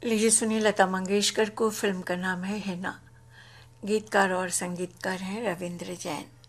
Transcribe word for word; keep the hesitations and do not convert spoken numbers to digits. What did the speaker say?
लीजिए सुनिए लता मंगेशकर को। फिल्म का नाम है हिना। गीतकार और संगीतकार हैं रविंद्र जैन।